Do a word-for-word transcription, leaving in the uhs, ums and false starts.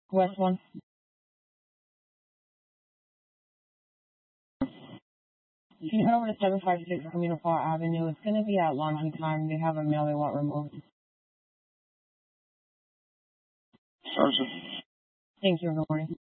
West one. If you head over to seven five six Camino Fall Avenue, it's going to be at laundry time. They have a mail they want removed. Sergeant. Thank you. Good morning.